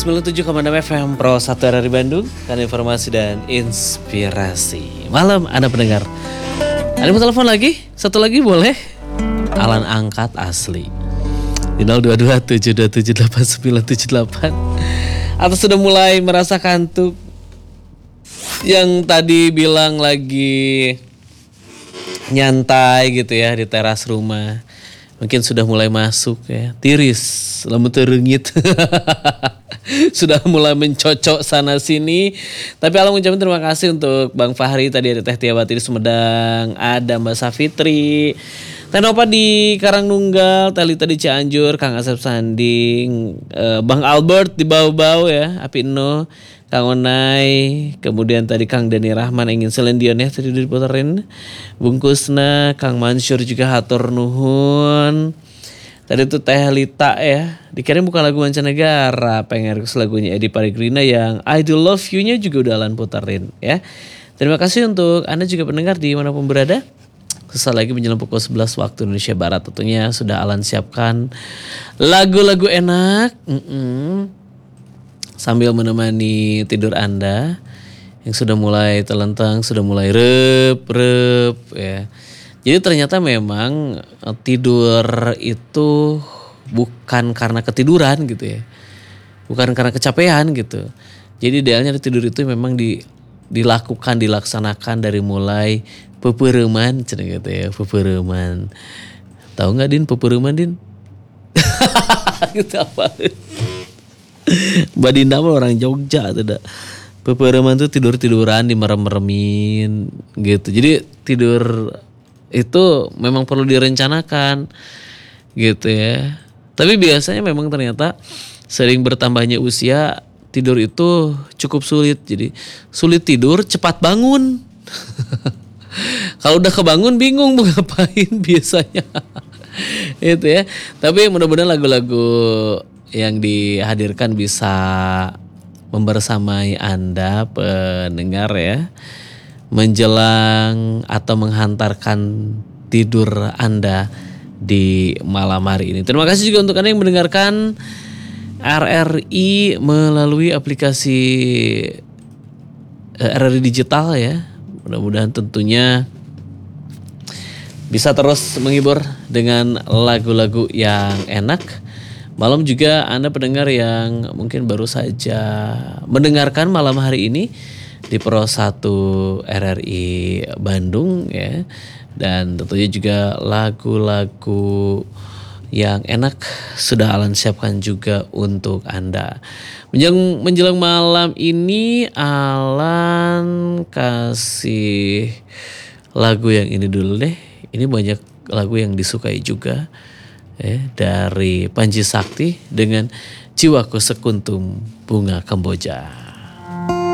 97,6 FM Pro 1 RRI Bandung, karena informasi dan inspirasi. Malam Anda pendengar. Ada mau telepon lagi? Satu lagi boleh? Alan angkat asli di 0227278978. Atau sudah mulai merasa kantuk? Yang tadi bilang lagi nyantai gitu ya di teras rumah, mungkin sudah mulai masuk ya, tiris, lemut terengit. Sudah mulai mencocok sana sini. Tapi Alam ucapin terima kasih untuk Bang Fahri, tadi ada Teh Tiawati di Sumedang, ada Mbak Safitri, Teh Nopa di Karangnunggal, Talita di Cianjur, Kang Asep Sanding, Bang Albert di Bau-Bau ya, Api Eno, Kang Onai, kemudian tadi Kang Dani Rahman ingin selendion ya tadi diputerin, Bungkusna, Kang Mansur juga hatur nuhun. Tadi itu Teh Lita ya, dikirim bukan lagu mancanegara, pengen lagunya Edi Parigrina yang I Do Love You-nya juga udah Alan puterin ya. Terima kasih untuk Anda juga pendengar di manapun berada. Sesaat lagi menjelang pukul 11 waktu Indonesia Barat tentunya sudah Alan siapkan lagu-lagu enak sambil menemani tidur Anda yang sudah mulai telentang, sudah mulai rep ya. Jadi ternyata memang tidur itu bukan karena ketiduran gitu ya. Bukan karena kecapean gitu. Jadi idealnya tidur itu memang dilaksanakan dari mulai pepereman gitu ya, pepereman. Tahu nggak Din pepereman Din? Gitu apa? Mbak Dinda mah orang Jogja tuh dah. Pepereman tuh tidur-tiduran dimerem-meremin gitu. Jadi tidur itu memang perlu direncanakan gitu ya. Tapi biasanya memang ternyata sering bertambahnya usia tidur itu cukup sulit. Jadi sulit tidur, cepat bangun. Kalau udah kebangun bingung mau ngapain biasanya. Itu ya. Tapi mudah-mudahan lagu-lagu yang dihadirkan bisa membersamai Anda pendengar ya, menjelang atau menghantarkan tidur Anda di malam hari ini. Terima kasih juga untuk Anda yang mendengarkan RRI melalui aplikasi RRI Digital ya. Mudah-mudahan tentunya bisa terus menghibur dengan lagu-lagu yang enak. Malam juga Anda pendengar yang mungkin baru saja mendengarkan malam hari ini di Pro 1 RRI Bandung ya. Dan tentunya juga lagu-lagu yang enak sudah Alan siapkan juga untuk Anda. Menjelang malam ini Alan kasih lagu yang ini dulu deh. Ini banyak lagu yang disukai juga dari Panji Sakti dengan Jiwaku Sekuntum Bunga Kemboja.